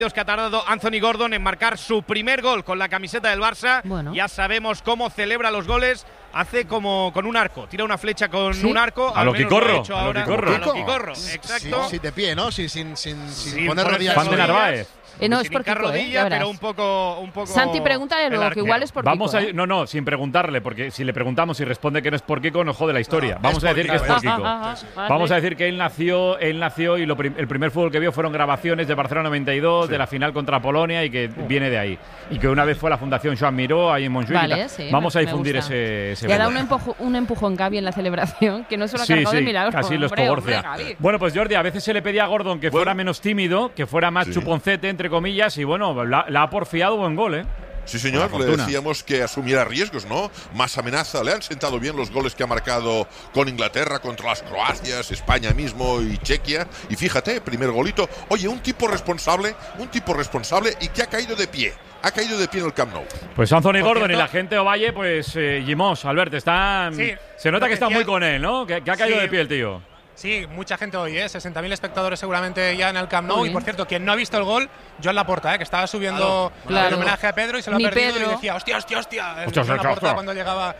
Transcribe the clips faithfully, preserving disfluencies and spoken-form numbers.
que ha tardado Anthony Gordon en marcar su primer gol con la camiseta del Barça. Bueno. Ya sabemos cómo celebra los goles. Hace como con un arco, tira una flecha con ¿Sí? un arco. A lo Quicorro, a lo Quicorro. A lo Quicorro, exacto. Sí, sí, de pie, ¿no? Sin, sin, sin, sin, Sin poner ponerse rodillas. Fan de rodillas. Narváez. Eh, no, Sin es por hincar Kiko, ¿eh? rodilla, Ya verás. pero un poco, un poco. Santi, pregúntale el luego, que arquero. igual es por Vamos Kiko, a ¿eh? ir, no, no, sin preguntarle, porque si le preguntamos y responde que no es por Kiko, nos jode la historia. No, Vamos es a por decir que es Kiko, por Ah, Kiko. ah, ah, ah, Vamos sí. a decir que él nació, él nació y lo prim- el primer fútbol que vio fueron grabaciones de Barcelona noventa y dos, de la final contra Polonia, y que viene de ahí. Y que una vez fue a la Fundación Joan Miró, ahí en Montjuic. y Vale, tal. sí, Vamos a me difundir gusta. ese, ese Le ha dado un, fútbol. empujo, un empujón Gaby en la celebración, que no se lo ha Sí, cargado de sí, milagro. casi los Hombre, cogorcia. hombre, Gaby. Bueno, pues Jordi, a veces se le pedía a Gordon que fuera menos tímido, que fuera más Sí. chuponcete, entre comillas, y bueno, la, la ha porfiado buen gol, ¿eh? Sí, señor, Con la le fortuna. decíamos que asumiera riesgos, ¿no? Más amenaza. Le han sentado bien los goles que ha marcado con Inglaterra, contra las Croacias, España mismo y Chequia. Y fíjate, primer golito. Oye, un tipo responsable, un tipo responsable y que ha caído de pie. Ha caído de pie en el Camp Nou. Pues Anthony Por Gordon cierto- y la gente Ovalle, pues eh, Gimos, Albert, están. Sí, se nota lo que están decía- muy con él, ¿no? Que, que ha caído Sí. de pie el tío. Sí, mucha gente hoy, ¿eh? sesenta mil espectadores seguramente ya en el Camp Nou. Uy. Y por cierto, quien no ha visto el gol, Joan Laporta, ¿eh? Que estaba subiendo Claro. el homenaje a Pedro y se lo Ni ha perdido Pedro. y decía, hostia, hostia, hostia. El Hostia, Joan hostia, Laporta hostia. cuando llegaba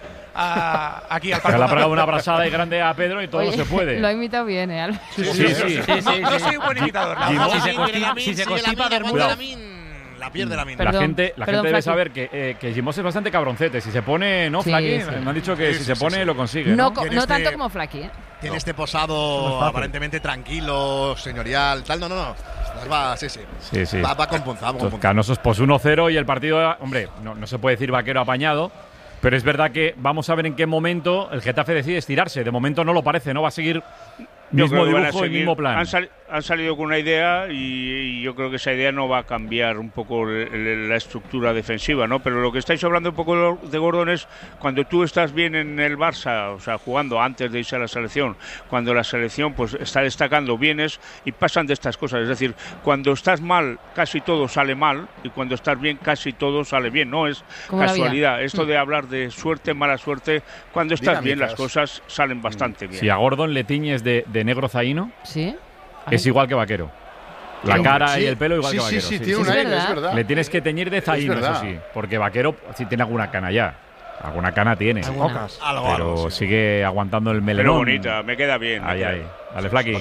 a- aquí al Que parque. le ha pegado una abrazada y grande a Pedro y todo Oye, no se puede. Lo ha imitado bien, ¿eh? Albert? Sí, sí, sí. No soy un buen imitador. la Gimos- verdad. Si se constipa- si se constipa, Bermuda. La pierde la mina. Perdón, la gente, la perdón, gente debe Flaky. saber que, eh, que Gimos es bastante cabroncete. Si se pone, ¿no, Sí, Flaky? sí. Me han dicho que Sí, si sí, se sí, pone sí. lo consigue. No, ¿no? co- Tiene no este- tanto como Flaky, ¿eh? Tiene este No es posado fácil. aparentemente tranquilo, señorial, tal. No, no, no. Va, sí, sí. Sí, sí. Va, va con punza, va con Los punza. canosos, pues uno cero y el partido, hombre, no, no se puede decir vaquero apañado, pero es verdad que vamos a ver en qué momento el Getafe decide estirarse. De momento no lo parece, no va a seguir Yo mismo creo que van a dibujo y seguir. mismo plan. Han, sal- han salido con una idea y, y yo creo que esa idea no va a cambiar un poco el- el- la estructura defensiva, ¿no? Pero lo que estáis hablando un poco de Gordon es cuando tú estás bien en el Barça, o sea, jugando antes de irse a la selección, cuando la selección pues está destacando, vienes y pasan de estas cosas. Es decir, cuando estás mal, casi todo sale mal, y cuando estás bien, casi todo sale bien. No es Como la vida. casualidad. Esto de hablar de suerte, mala suerte, cuando estás bien las Dinámicas. cosas salen bastante bien. Si a Gordon le tiñes de, de negro zaino, Sí. Ay, es igual que vaquero. La Sí, cara sí, y el pelo igual sí, que sí, vaquero. sí, sí, tiene sí, un sí. aire, verdad. es verdad. Le tienes que teñir de zaino, eso verdad. sí. Porque vaquero sí tiene alguna cana ya. Alguna cana tiene. Alguna. Algo, Pero algo, sí. sigue aguantando el Pero melenón. bonita, me queda bien. me Ahí, queda ahí. bien. Dale, Flaky.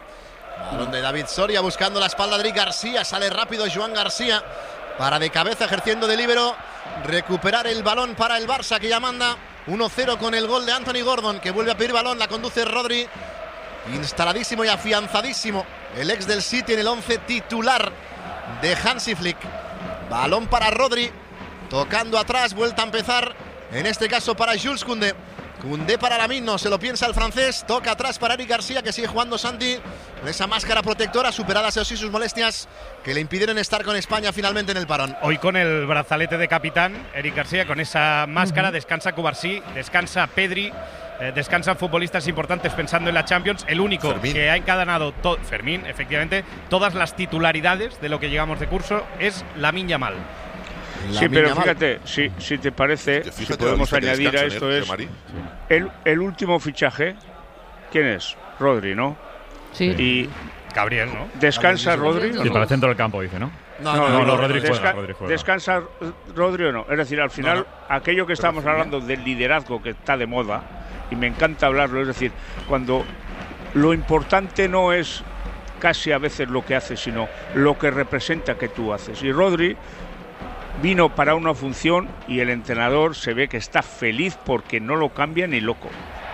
Balón de David Soria buscando la espalda de Eric García. Sale rápido Joan García para de cabeza ejerciendo de líbero. Recuperar el balón para el Barça que ya manda uno cero con el gol de Anthony Gordon, que vuelve a pedir balón. La conduce Rodri. Instaladísimo y afianzadísimo el ex del City en el once titular de Hansi Flick. Balón para Rodri. Tocando atrás, vuelta a empezar. En este caso para Jules Koundé. Koundé para Lamine, no se lo piensa el francés. Toca atrás para Eric García, que sigue jugando Santi con esa máscara protectora, superadas así sus molestias que le impidieron estar con España finalmente en el parón. Hoy con el brazalete de capitán, Eric García, con esa máscara, descansa Cubarsí, descansa Pedri, eh, descansan futbolistas importantes pensando en la Champions. El único Fermín. que ha encadenado, to- Fermín, efectivamente, todas las titularidades de lo que llegamos de curso es Lamine Yamal. Sí, pero fíjate, si, si te parece, Fíjate si la podemos lista que añadir a descansan, esto ¿eh, es Mari? el, el último fichaje. ¿Quién es? Rodri, ¿no? Sí. Y Gabriel, ¿no? descansa Rodri. Sí, ¿o no? para el centro del campo, dice, ¿no? No, no, no, no, Rodri no, juega, Desca- Rodri juega. ¿Descansa Rodri o no? Es decir, al final, No, no. aquello que estamos hablando del liderazgo que está de moda, y me encanta hablarlo, es decir, cuando lo importante no es casi a veces lo que haces, sino lo que representa que tú haces. Y Rodri vino para una función y el entrenador se ve que está feliz porque no lo cambia ni loco.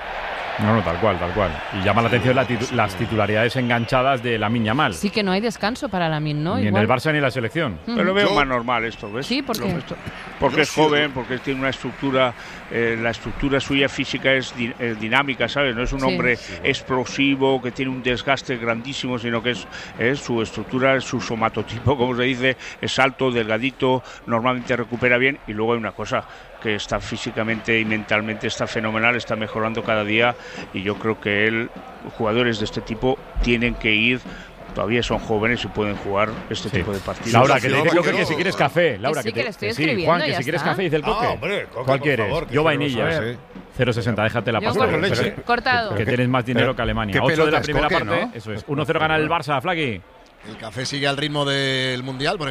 No, no, tal cual, tal cual. Y llama la atención la titu- las titularidades enganchadas de Lamine Yamal. Sí que no hay descanso para Lamine, ¿no? Ni en Igual. el Barça ni en la selección. Pero lo veo Yo- más normal esto, ¿ves? Sí, ¿por Lo qué? ves- Porque Yo es sí, joven, yo- porque tiene una estructura, eh, la estructura suya física es di- eh, dinámica, ¿sabes? No es un Sí. hombre explosivo, que tiene un desgaste grandísimo, sino que es, es su estructura, su somatotipo, como se dice, es alto, delgadito, normalmente recupera bien. Y luego hay una cosa, que está físicamente y mentalmente está fenomenal, está mejorando cada día, y yo creo que él, jugadores de este tipo tienen que ir, todavía son jóvenes y pueden jugar este Sí. tipo de partidos. Laura, que te No, dice Coque vaquero. que si quieres café. Laura, sí, que, que te- le estoy que sí, escribiendo, Juan, que ya si quieres está. café, dice el Coque. Ah, hombre, Coque, ¿Cuál por quieres? favor, que Yo eso no lo vainillas. sabe, ¿eh? cero sesenta, déjate la Yo pasta. con Que- leche. que- Cortado. Que tienes más dinero que Alemania. qué ocho de la pelotas, primera Coque, parte. ¿no? Eso es. uno cero gana el Barça, Flaky. El café sigue al ritmo del Mundial, por